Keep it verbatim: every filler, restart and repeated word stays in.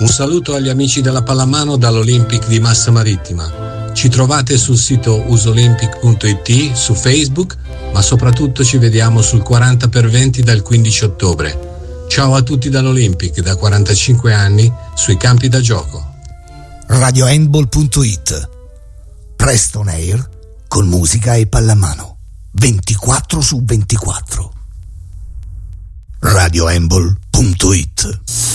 Un saluto agli amici della pallamano dall'Olympic di Massa Marittima. Ci trovate sul sito usolympic punto it, su Facebook, ma soprattutto ci vediamo sul quaranta per venti dal quindici ottobre. Ciao a tutti dall'Olympic, da quarantacinque anni, sui campi da gioco. radio handball punto it. Presto on air con musica e pallamano. ventiquattro su ventiquattro. radio handball punto it.